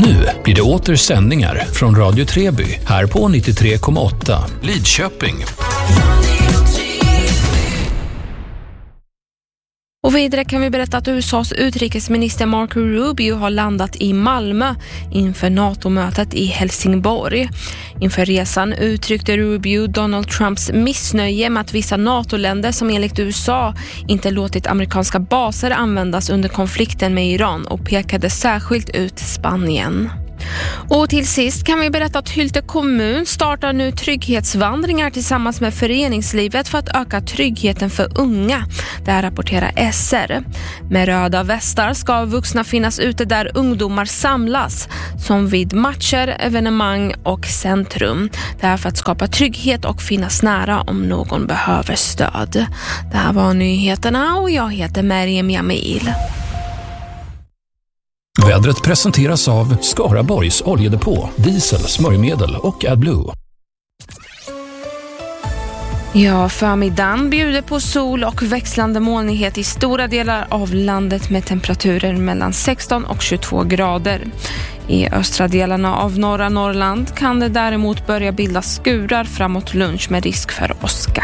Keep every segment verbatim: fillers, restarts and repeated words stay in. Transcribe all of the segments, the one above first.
Nu blir det åter sändningar från Radio Treby här på nittiotre komma åtta Lidköping. Och vidare kan vi berätta att U S A:s utrikesminister Marco Rubio har landat i Malmö inför NATO-mötet i Helsingborg. Inför resan uttryckte Rubio Donald Trumps missnöje med att vissa NATO-länder som enligt U S A inte låtit amerikanska baser användas under konflikten med Iran och pekade särskilt ut Spanien. Och till sist kan vi berätta att Hylte kommun startar nu trygghetsvandringar tillsammans med föreningslivet för att öka tryggheten för unga. Det här rapporterar S R. Med röda västar ska vuxna finnas ute där ungdomar samlas, som vid matcher, evenemang och centrum. Det här för att skapa trygghet och finnas nära om någon behöver stöd. Det här var nyheterna och jag heter Mariam Jamil. Vädret presenteras av Skaraborgs oljedepå, diesel, smörjmedel och AdBlue. Ja, förmiddagen bjuder på sol och växlande molnighet i stora delar av landet med temperaturer mellan sexton och tjugotvå grader. I östra delarna av norra Norrland kan det däremot börja bildas skurar framåt lunch med risk för åska.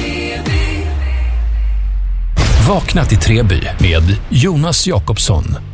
Vakna till Treby med Jonas Jakobsson.